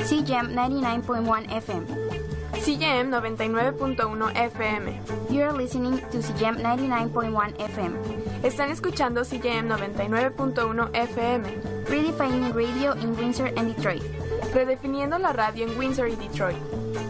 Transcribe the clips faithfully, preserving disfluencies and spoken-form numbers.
C J M ninety-nine point one F M. C J M noventa y nueve punto uno F M. You're listening to C J M ninety-nine point one F M. Están escuchando C J M noventa y nueve punto uno F M. Redefining radio in Windsor and Detroit. Redefiniendo la radio en Windsor y Detroit.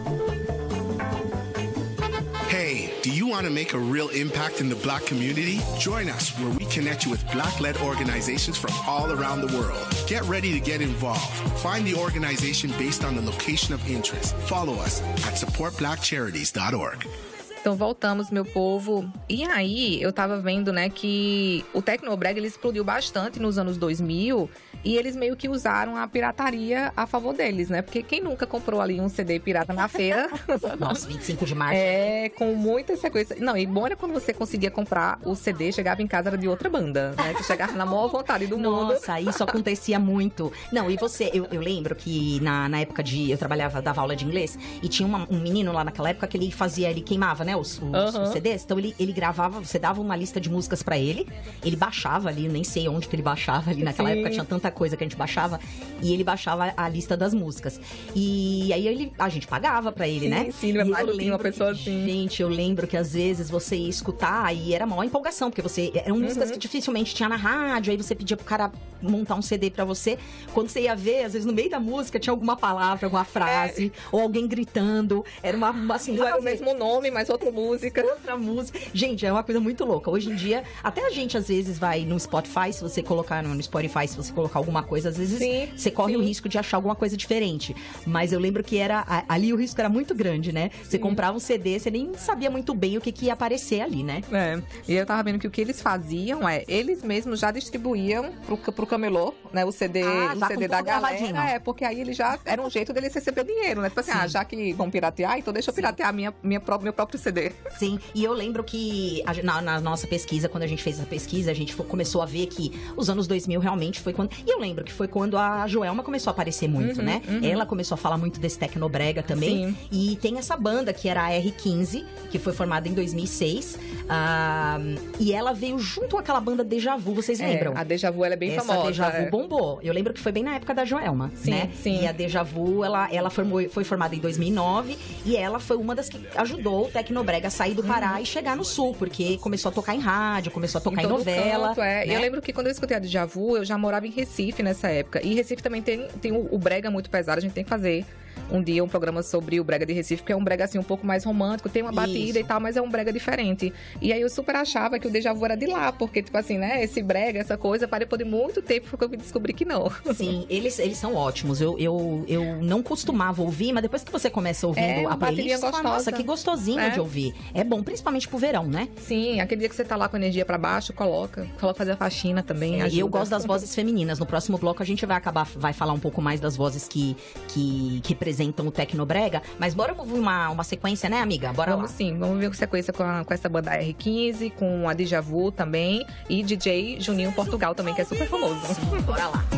Hey, do you want to make a real impact in the Black community? Join us where we connect you with Black-led organizations from all around the world. Get ready to get involved. Find the organization based on the location of interest. Follow us at support black charities dot org. Então voltamos, meu povo. E aí, eu tava vendo, né, que o Tecnobrega, ele explodiu bastante nos anos dois mil e eles meio que usaram a pirataria a favor deles, né? Porque quem nunca comprou ali um C D pirata na feira? Nossa, vinte e cinco de março. É, com muita sequência. Não, e bom era quando você conseguia comprar o C D, chegava em casa, era de outra banda, né? Você chegava na maior vontade do Nossa, mundo. Nossa, isso acontecia muito. Não, e você, eu, eu lembro que na, na época de, eu trabalhava, dava aula de inglês, e tinha uma, um menino lá naquela época que ele fazia, ele queimava, né, os, os, uhum. os C Ds. Então ele, ele gravava, você dava uma lista de músicas pra ele, ele baixava ali, nem sei onde que ele baixava ali, naquela Sim. época tinha tanta coisa que a gente baixava, e ele baixava a lista das músicas. E aí ele, a gente pagava pra ele, sim, né? Sim, ele eu lembro uma pessoa que, assim. Gente, eu lembro que às vezes você ia escutar e era maior empolgação, porque você, eram uhum. músicas que dificilmente tinha na rádio, aí você pedia pro cara montar um C D pra você. Quando você ia ver, às vezes no meio da música tinha alguma palavra, alguma frase, é. ou alguém gritando. Era uma, uma assim, não era o mesmo nome, mas outra música. Outra música. Gente, é uma coisa muito louca. Hoje em dia, até a gente às vezes vai no Spotify, se você colocar no Spotify, se você colocar alguma coisa, às vezes sim, você corre sim. o risco de achar alguma coisa diferente. Mas eu lembro que era ali o risco era muito grande, né? Você sim. comprava um C D, você nem sabia muito bem o que, que ia aparecer ali, né? É. E eu tava vendo que o que eles faziam é, eles mesmos já distribuíam pro, pro camelô, né? O C D, ah, o C D da galera. É, porque aí ele já era um jeito deles receber dinheiro, né? Tipo assim, sim. ah, já que vão piratear, então deixa eu piratear minha, minha, meu próprio C D. Sim, e eu lembro que na, na nossa pesquisa, quando a gente fez essa pesquisa, a gente começou a ver que os anos dois mil realmente foi quando... E eu lembro que foi quando a Joelma começou a aparecer muito, uhum, né? Uhum. Ela começou a falar muito desse Tecnobrega também. Sim. E tem essa banda que era a R quinze, que foi formada em dois mil e seis. Uh, e ela veio junto com aquela banda Deja Vu, vocês é, lembram? A Deja Vu, ela é bem essa famosa. Essa Deja Vu é. bombou. Eu lembro que foi bem na época da Joelma, sim, né? Sim. E a Deja Vu, ela, ela formou, foi formada em dois mil e nove e ela foi uma das que ajudou o Tecnobrega a sair do Pará uhum. e chegar no Sul, porque começou a tocar em rádio, começou a tocar em, em novela. Canto, é. né? Eu lembro que quando eu escutei a Deja Vu, eu já morava em Recife nessa época. E Recife também tem, tem o, o brega muito pesado, a gente tem que fazer um dia um programa sobre o brega de Recife, que é um brega assim um pouco mais romântico, tem uma batida Isso. e tal, mas é um brega diferente. E aí eu super achava que o Deja Vu era de lá, porque tipo assim, né, esse brega, essa coisa, para depois de muito tempo foi que eu descobri que não. Sim, eles, eles são ótimos. Eu, eu, eu não costumava ouvir, mas depois que você começa ouvindo é, a playlist, você fala, nossa, que gostosinho é. de ouvir. É bom, principalmente pro verão, né? Sim, aquele dia que você tá lá com a energia pra baixo, coloca. Coloca fazer a faxina também. É, e eu gosto das vozes femininas. No próximo bloco a gente vai acabar, vai falar um pouco mais das vozes que, que, que representam o Tecnobrega. Mas bora ouvir uma, uma sequência, né, amiga? Bora vamos lá. Sim, vamos ver uma sequência com, a, com essa banda R quinze, com a Deja Vu também. E D J Juninho Portugal também, que é super famoso. Sim, bora lá.